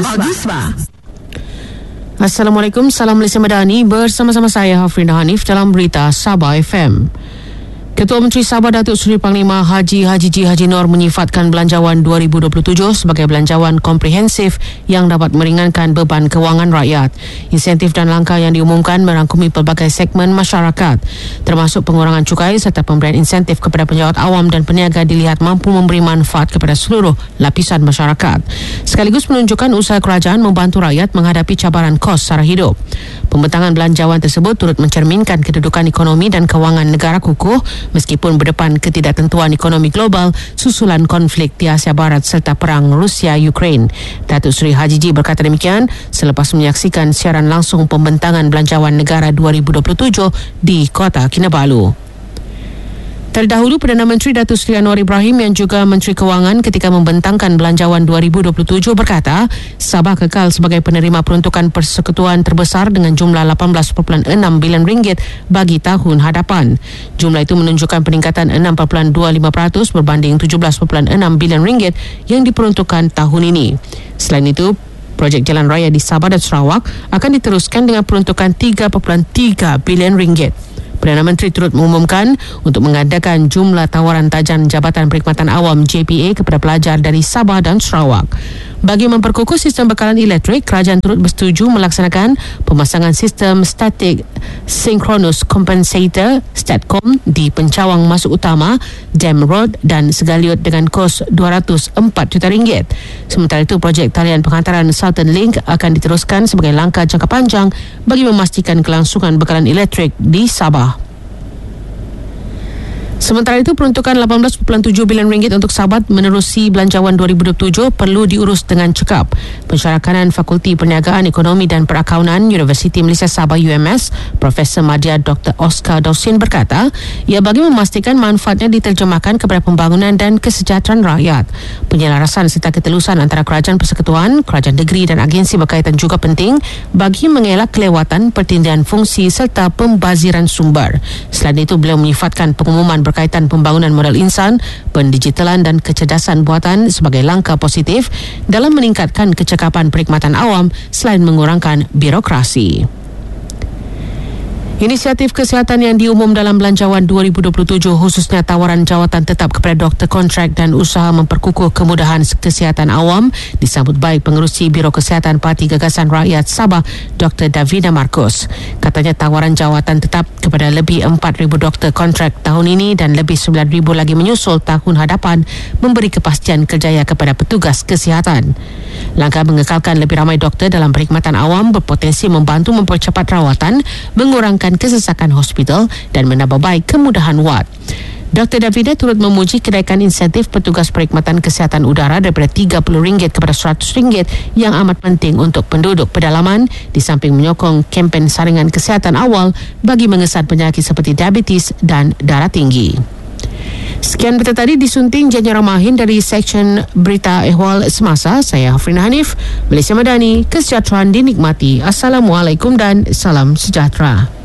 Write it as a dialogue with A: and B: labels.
A: Assalamualaikum, salam Malaysia Madani. Bersama-sama saya Hafrinah Hanif dalam berita Sabah FM. Ketua Menteri Sabah Datuk Seri Panglima Haji Haji Nur menyifatkan belanjawan 2027 sebagai belanjawan komprehensif yang dapat meringankan beban kewangan rakyat. Insentif dan langkah yang diumumkan merangkumi pelbagai segmen masyarakat, termasuk pengurangan cukai serta pemberian insentif kepada penjawat awam dan peniaga dilihat mampu memberi manfaat kepada seluruh lapisan masyarakat. Sekaligus menunjukkan usaha kerajaan membantu rakyat menghadapi cabaran kos sara hidup. Pembentangan belanjawan tersebut turut mencerminkan kedudukan ekonomi dan kewangan negara kukuh meskipun berdepan ketidaktentuan ekonomi global susulan konflik di Asia Barat serta perang Rusia-Ukraine. Datuk Seri Haji berkata demikian selepas menyaksikan siaran langsung pembentangan belanjawan negara 2027 di Kota Kinabalu. Terdahulu, Perdana Menteri Datuk Seri Anwar Ibrahim yang juga Menteri Kewangan ketika membentangkan belanjawan 2027 berkata Sabah kekal sebagai penerima peruntukan persekutuan terbesar dengan jumlah 18.6 bilion ringgit bagi tahun hadapan. Jumlah itu menunjukkan peningkatan 6.25% berbanding 17.6 bilion ringgit yang diperuntukkan tahun ini. Selain itu, projek jalan raya di Sabah dan Sarawak akan diteruskan dengan peruntukan 3.3 bilion ringgit. Perdana Menteri turut mengumumkan untuk mengadakan jumlah tawaran tajan Jabatan Perkhidmatan Awam JPA kepada pelajar dari Sabah dan Sarawak. Bagi memperkukuh sistem bekalan elektrik, kerajaan turut bersetuju melaksanakan pemasangan sistem static synchronous compensator STATCOM di pencawang masuk utama, Dam Road dan Segaliut dengan kos RM204 juta. Sementara itu, projek talian penghantaran Southern Link akan diteruskan sebagai langkah jangka panjang bagi memastikan kelangsungan bekalan elektrik di Sabah. Sementara itu, peruntukan 18.7 bilion ringgit untuk Sabah menerusi belanjawan 2027 perlu diurus dengan cekap. Pensyarakanan Fakulti Perniagaan, Ekonomi dan Perakaunan Universiti Malaysia Sabah UMS, Profesor Madya Dr. Oscar Dausin berkata, ia bagi memastikan manfaatnya diterjemahkan kepada pembangunan dan kesejahteraan rakyat. Penyelarasan serta ketelusan antara kerajaan persekutuan, kerajaan negeri dan agensi berkaitan juga penting bagi mengelak kelewatan, pertindihan fungsi serta pembaziran sumber. Selain itu, beliau menyifatkan pengumuman berkaitan pembangunan modal insan, pendigitalan dan kecerdasan buatan sebagai langkah positif dalam meningkatkan kecekapan perkhidmatan awam selain mengurangkan birokrasi. Inisiatif kesihatan yang diumum dalam belanjawan 2027 khususnya tawaran jawatan tetap kepada doktor kontrak dan usaha memperkukuh kemudahan kesihatan awam disambut baik pengerusi Biro Kesihatan Parti Gagasan Rakyat Sabah Dr. Davina Marcos. Katanya tawaran jawatan tetap kepada lebih 4,000 doktor kontrak tahun ini dan lebih 9,000 lagi menyusul tahun hadapan memberi kepastian kerjaya kepada petugas kesihatan. Langkah mengekalkan lebih ramai doktor dalam perkhidmatan awam berpotensi membantu mempercepat rawatan, mengurangkan kesesakan hospital dan menambah baik kemudahan wad. Dr. Davida turut memuji kenaikan insentif petugas perkhidmatan kesihatan udara daripada RM30 kepada RM100 yang amat penting untuk penduduk pedalaman di samping menyokong kempen saringan kesihatan awal bagi mengesat penyakit seperti diabetes dan darah tinggi. Sekian berita tadi disunting Janya Ramahin dari Seksyen Berita Ehwal Semasa. Saya Hafrinah Hanif, Malaysia Madani, kesejahteraan dinikmati. Assalamualaikum dan salam sejahtera.